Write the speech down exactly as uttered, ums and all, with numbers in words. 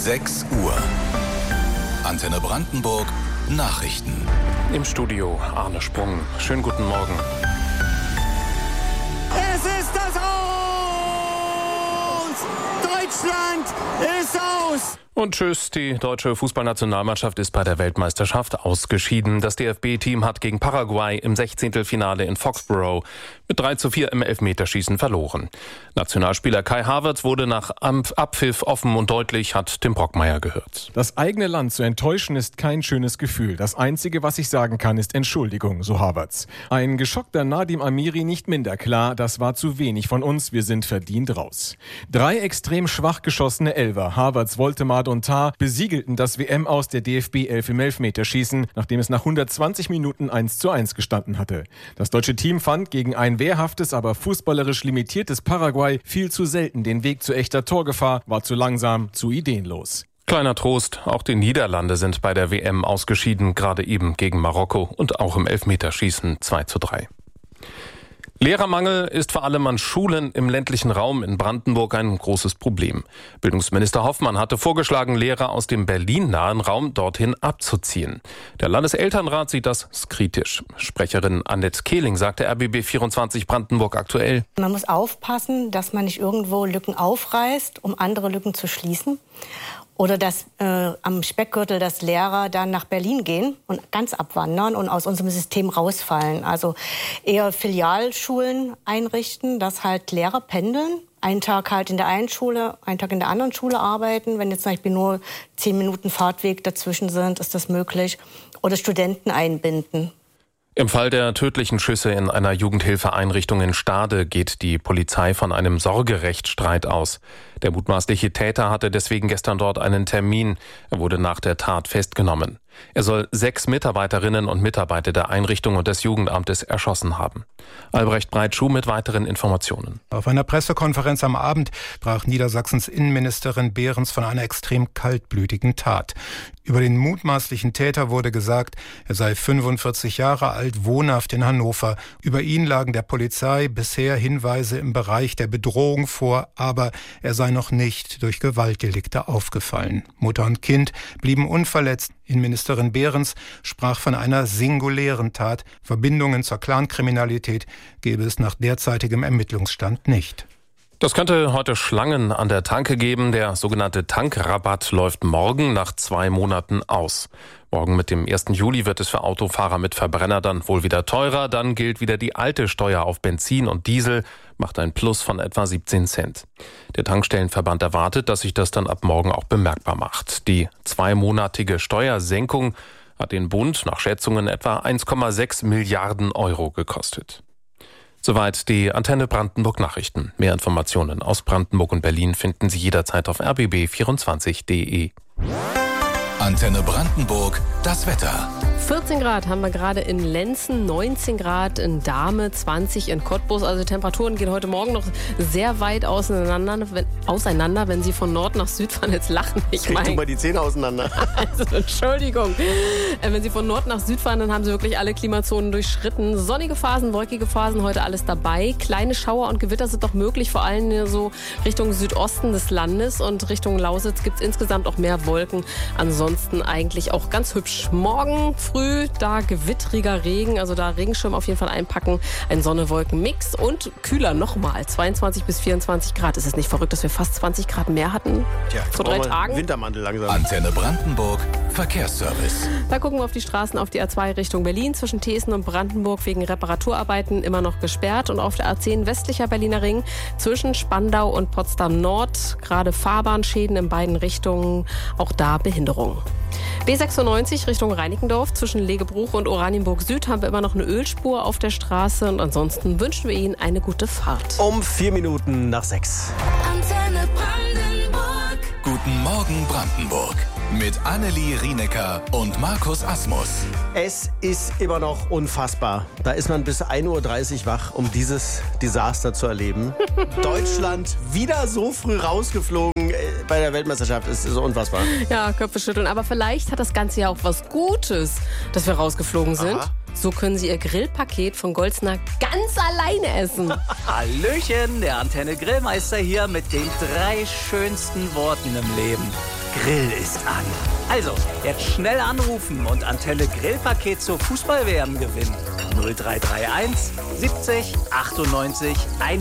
sechs Uhr. Antenne Brandenburg Nachrichten. Im Studio Arne Sprung. Schönen guten Morgen. Es ist das Aus! Deutschland ist aus! Und tschüss, die deutsche Fußballnationalmannschaft ist bei der Weltmeisterschaft ausgeschieden. Das D F B-Team hat gegen Paraguay im Sechzehntelfinale in Foxborough mit drei zu vier im Elfmeterschießen verloren. Nationalspieler Kai Havertz wurde nach Abpfiff offen und deutlich, hat Tim Brockmeier gehört. Das eigene Land zu enttäuschen ist kein schönes Gefühl. Das Einzige, was ich sagen kann, ist Entschuldigung, so Havertz. Ein geschockter Nadim Amiri nicht minder klar, das war zu wenig von uns, wir sind verdient raus. Drei extrem schwach geschossene Elfer, Havertz, Woltemade und Tah, besiegelten das W M-Aus der D F B elf im Elfmeterschießen, nachdem es nach hundertzwanzig Minuten eins zu eins gestanden hatte. Das deutsche Team fand gegen ein wehrhaftes, aber fußballerisch limitiertes Paraguay viel zu selten den Weg zu echter Torgefahr, war zu langsam, zu ideenlos. Kleiner Trost, auch die Niederlande sind bei der W M ausgeschieden, gerade eben gegen Marokko und auch im Elfmeterschießen zwei zu drei. Lehrermangel ist vor allem an Schulen im ländlichen Raum in Brandenburg ein großes Problem. Bildungsminister Hoffmann hatte vorgeschlagen, Lehrer aus dem Berlin-nahen Raum dorthin abzuziehen. Der Landeselternrat sieht das kritisch. Sprecherin Annette Kehling sagte R B B vierundzwanzig Brandenburg aktuell: Man muss aufpassen, dass man nicht irgendwo Lücken aufreißt, um andere Lücken zu schließen. Oder dass äh, am Speckgürtel, dass Lehrer dann nach Berlin gehen und ganz abwandern und aus unserem System rausfallen. Also eher Filialschulen einrichten, dass halt Lehrer pendeln. Einen Tag halt in der einen Schule, einen Tag in der anderen Schule arbeiten. Wenn jetzt zum Beispiel nur zehn Minuten Fahrtweg dazwischen sind, ist das möglich. Oder Studenten einbinden. Im Fall der tödlichen Schüsse in einer Jugendhilfeeinrichtung in Stade geht die Polizei von einem Sorgerechtsstreit aus. Der mutmaßliche Täter hatte deswegen gestern dort einen Termin. Er wurde nach der Tat festgenommen. Er soll sechs Mitarbeiterinnen und Mitarbeiter der Einrichtung und des Jugendamtes erschossen haben. Albrecht Breitschuh mit weiteren Informationen. Auf einer Pressekonferenz am Abend sprach Niedersachsens Innenministerin Behrens von einer extrem kaltblütigen Tat. Über den mutmaßlichen Täter wurde gesagt, er sei fünfundvierzig Jahre alt, wohnhaft in Hannover. Über ihn lagen der Polizei bisher Hinweise im Bereich der Bedrohung vor, aber er sei noch nicht durch Gewaltdelikte aufgefallen. Mutter und Kind blieben unverletzt. Innenministerin Behrens sprach von einer singulären Tat. Verbindungen zur Clankriminalität gäbe es nach derzeitigem Ermittlungsstand nicht. Das könnte heute Schlangen an der Tanke geben. Der sogenannte Tankrabatt läuft morgen nach zwei Monaten aus. Morgen mit dem ersten Juli wird es für Autofahrer mit Verbrenner dann wohl wieder teurer. Dann gilt wieder die alte Steuer auf Benzin und Diesel, macht ein Plus von etwa siebzehn Cent. Der Tankstellenverband erwartet, dass sich das dann ab morgen auch bemerkbar macht. Die zweimonatige Steuersenkung hat den Bund nach Schätzungen etwa eins Komma sechs Milliarden Euro gekostet. Soweit die Antenne Brandenburg Nachrichten. Mehr Informationen aus Brandenburg und Berlin finden Sie jederzeit auf r b b vierundzwanzig punkt d e. Antenne Brandenburg, das Wetter. vierzehn Grad haben wir gerade in Lenzen, neunzehn Grad in Dahme, zwanzig in Cottbus. Also Temperaturen gehen heute Morgen noch sehr weit auseinander, wenn, auseinander, wenn Sie von Nord nach Süd fahren. Jetzt lachen ich mal. Krieg mal die Zähne auseinander. Also Entschuldigung. Wenn Sie von Nord nach Süd fahren, dann haben Sie wirklich alle Klimazonen durchschritten. Sonnige Phasen, wolkige Phasen, heute alles dabei. Kleine Schauer und Gewitter sind doch möglich, vor allem so Richtung Südosten des Landes. Und Richtung Lausitz gibt es insgesamt auch mehr Wolken. Ansonsten eigentlich auch ganz hübsch. Morgen früh da gewittriger Regen, also da Regenschirm auf jeden Fall einpacken. Ein Sonne-Wolken-Mix und kühler nochmal. zweiundzwanzig bis vierundzwanzig Grad. Ist es nicht verrückt, dass wir fast zwanzig Grad mehr hatten Tja, vor drei Tagen? Wintermantel langsam. Antenne Brandenburg, Verkehrsservice. Da gucken wir auf die Straßen, auf die A zwei Richtung Berlin. Zwischen Thesen und Brandenburg wegen Reparaturarbeiten immer noch gesperrt. Und auf der A zehn westlicher Berliner Ring zwischen Spandau und Potsdam Nord. Gerade Fahrbahnschäden in beiden Richtungen. Auch da Behinderung. B sechsundneunzig Richtung Reinickendorf. Zwischen Legebruch und Oranienburg Süd haben wir immer noch eine Ölspur auf der Straße. Und ansonsten wünschen wir Ihnen eine gute Fahrt. Um vier Minuten nach sechs. Antenne Brandenburg. Guten Morgen Brandenburg. Mit Annelie Rienecker und Markus Asmus. Es ist immer noch unfassbar. Da ist man bis ein Uhr dreißig wach, um dieses Desaster zu erleben. Deutschland wieder so früh rausgeflogen bei der Weltmeisterschaft. Es ist so unfassbar. Ja, Köpfe schütteln. Aber vielleicht hat das Ganze ja auch was Gutes, dass wir rausgeflogen sind. Aha. So können Sie Ihr Grillpaket von Goldsner ganz alleine essen. Hallöchen, der Antenne Grillmeister hier mit den drei schönsten Worten im Leben. Grill ist an. Also, jetzt schnell anrufen und Antenne Grillpaket zur Fußball-W M gewinnen. null drei drei eins siebzig achtundneunzig